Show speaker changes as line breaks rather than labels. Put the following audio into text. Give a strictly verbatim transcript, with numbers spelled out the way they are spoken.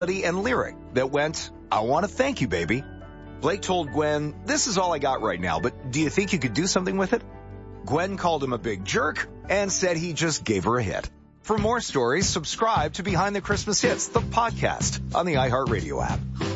and lyric that went, "I want to thank you, baby." Blake told Gwen, "This is all I got right now, but do you think you could do something with it?" Gwen called him a big jerk and said he just gave her a hit. For more stories, subscribe to Behind the Christmas Hits, the podcast on the iHeartRadio app.